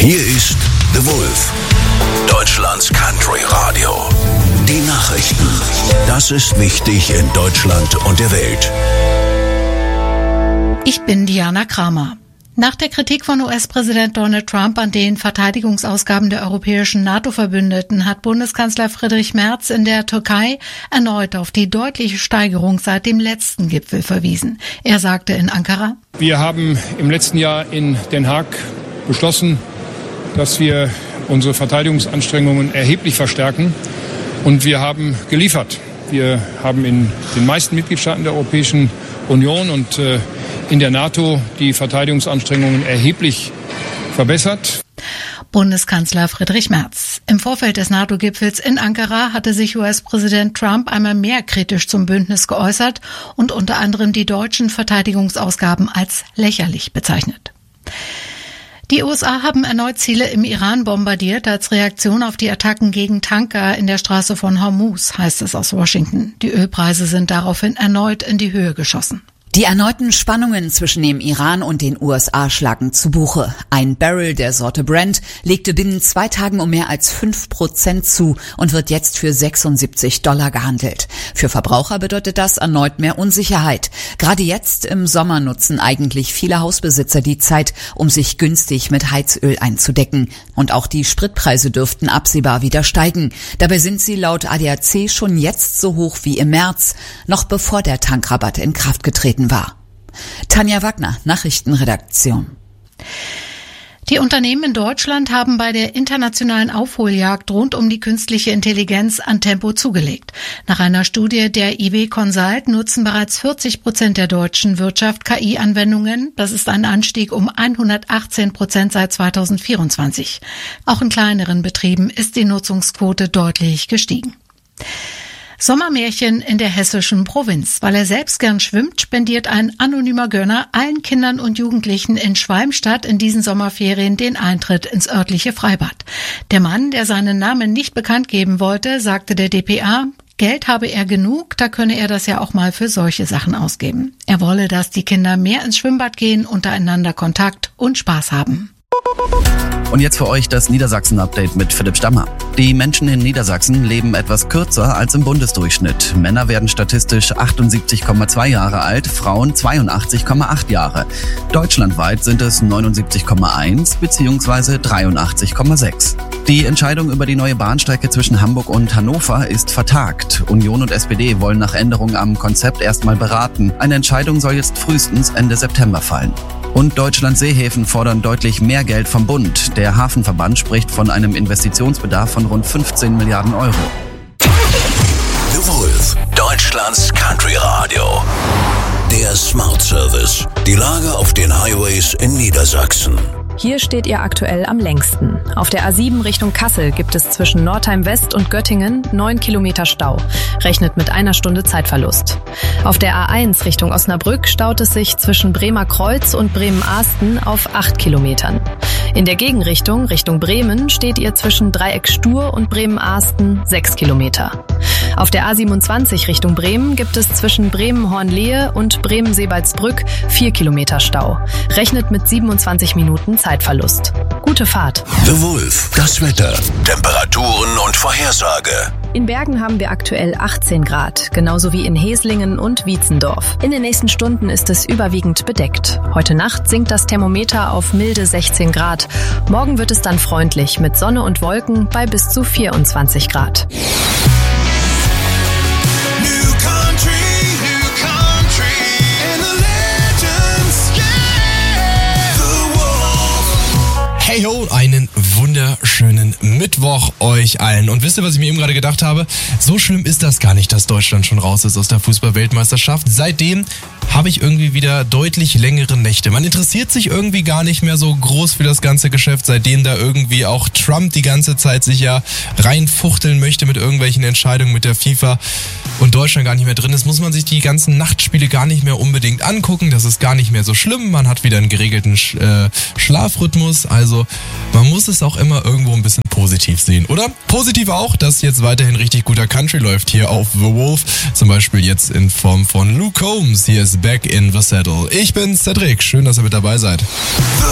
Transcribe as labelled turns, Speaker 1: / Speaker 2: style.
Speaker 1: Hier ist The Wolf, Deutschlands Country Radio. Die Nachrichten. Das ist wichtig in Deutschland und der Welt.
Speaker 2: Ich bin Diana Kramer. Nach der Kritik von US-Präsident Donald Trump an den Verteidigungsausgaben der europäischen NATO-Verbündeten hat Bundeskanzler Friedrich Merz in der Türkei erneut auf die deutliche Steigerung seit dem letzten Gipfel verwiesen. Er sagte in Ankara:
Speaker 3: Wir haben im letzten Jahr in Den Haag beschlossen, dass wir unsere Verteidigungsanstrengungen erheblich verstärken, und wir haben geliefert. Wir haben in den meisten Mitgliedstaaten der Europäischen Union und in der NATO die Verteidigungsanstrengungen erheblich verbessert.
Speaker 2: Bundeskanzler Friedrich Merz. Im Vorfeld des NATO-Gipfels in Ankara hatte sich US-Präsident Trump einmal mehr kritisch zum Bündnis geäußert und unter anderem die deutschen Verteidigungsausgaben als lächerlich bezeichnet. Die USA haben erneut Ziele im Iran bombardiert als Reaktion auf die Attacken gegen Tanker in der Straße von Hormuz, heißt es aus Washington. Die Ölpreise sind daraufhin erneut in die Höhe geschossen.
Speaker 4: Die erneuten Spannungen zwischen dem Iran und den USA schlagen zu Buche. Ein Barrel der Sorte Brent legte binnen 2 Tagen um mehr als 5% zu und wird jetzt für $76 gehandelt. Für Verbraucher bedeutet das erneut mehr Unsicherheit. Gerade jetzt im Sommer nutzen eigentlich viele Hausbesitzer die Zeit, um sich günstig mit Heizöl einzudecken. Und auch die Spritpreise dürften absehbar wieder steigen. Dabei sind sie laut ADAC schon jetzt so hoch wie im März, noch bevor der Tankrabatt in Kraft getreten war. Tanja Wagner, Nachrichtenredaktion.
Speaker 2: Die Unternehmen in Deutschland haben bei der internationalen Aufholjagd rund um die künstliche Intelligenz an Tempo zugelegt. Nach einer Studie der IW Consult nutzen bereits 40% der deutschen Wirtschaft KI-Anwendungen. Das ist ein Anstieg um 118% seit 2024. Auch in kleineren Betrieben ist die Nutzungsquote deutlich gestiegen. Sommermärchen in der hessischen Provinz. Weil er selbst gern schwimmt, spendiert ein anonymer Gönner allen Kindern und Jugendlichen in Schwalmstadt in diesen Sommerferien den Eintritt ins örtliche Freibad. Der Mann, der seinen Namen nicht bekannt geben wollte, sagte der dpa, Geld habe er genug, da könne er das ja auch mal für solche Sachen ausgeben. Er wolle, dass die Kinder mehr ins Schwimmbad gehen, untereinander Kontakt und Spaß haben.
Speaker 5: Und jetzt für euch das Niedersachsen-Update mit Philipp Stammer. Die Menschen in Niedersachsen leben etwas kürzer als im Bundesdurchschnitt. Männer werden statistisch 78,2 Jahre alt, Frauen 82,8 Jahre. Deutschlandweit sind es 79,1 bzw. 83,6. Die Entscheidung über die neue Bahnstrecke zwischen Hamburg und Hannover ist vertagt. Union und SPD wollen nach Änderungen am Konzept erstmal beraten. Eine Entscheidung soll jetzt frühestens Ende September fallen. Und Deutschlands Seehäfen fordern deutlich mehr Geld vom Bund. Der Hafenverband spricht von einem Investitionsbedarf von rund 15 Milliarden Euro.
Speaker 1: The Wolf, Deutschlands Country Radio. Der Smart Service. Die Lage auf den Highways in Niedersachsen.
Speaker 6: Hier steht ihr aktuell am längsten. Auf der A7 Richtung Kassel gibt es zwischen Northeim West und Göttingen 9 Kilometer Stau. Rechnet mit 1 Stunde Zeitverlust. Auf der A1 Richtung Osnabrück staut es sich zwischen Bremer Kreuz und Bremen-Ahsten auf 8 Kilometern. In der Gegenrichtung, Richtung Bremen, steht ihr zwischen Dreieck Stur und Bremen-Ahsten 6 Kilometer. Auf der A27 Richtung Bremen gibt es zwischen Bremen-Hornlehe und Bremen-Seebaldsbrück 4 Kilometer Stau. Rechnet mit 27 Minuten Zeitverlust. Gute Fahrt.
Speaker 1: The Wolf, das Wetter, Temperaturen und Vorhersage.
Speaker 6: In Bergen haben wir aktuell 18 Grad, genauso wie in Heslingen und Wietzendorf. In den nächsten Stunden ist es überwiegend bedeckt. Heute Nacht sinkt das Thermometer auf milde 16 Grad. Morgen wird es dann freundlich mit Sonne und Wolken bei bis zu 24 Grad.
Speaker 7: Hey ho, einen wunderschönen Mittwoch euch allen. Und wisst ihr, was ich mir eben gerade gedacht habe? So schlimm ist das gar nicht, dass Deutschland schon raus ist aus der Fußball-Weltmeisterschaft. Seitdem habe ich irgendwie wieder deutlich längere Nächte. Man interessiert sich irgendwie gar nicht mehr so groß für das ganze Geschäft, seitdem da irgendwie auch Trump die ganze Zeit sich ja reinfuchteln möchte mit irgendwelchen Entscheidungen mit der FIFA und Deutschland gar nicht mehr drin ist, muss man sich die ganzen Nachtspiele gar nicht mehr unbedingt angucken. Das ist gar nicht mehr so schlimm. Man hat wieder einen geregelten Schlafrhythmus. Also man muss es auch immer irgendwo ein bisschen positiv sehen, oder? Positiv auch, dass jetzt weiterhin richtig guter Country läuft hier auf The Wolf. Zum Beispiel jetzt in Form von Luke Combs. Hier ist Back in the Saddle. Ich bin Cedric. Schön, dass ihr mit dabei seid.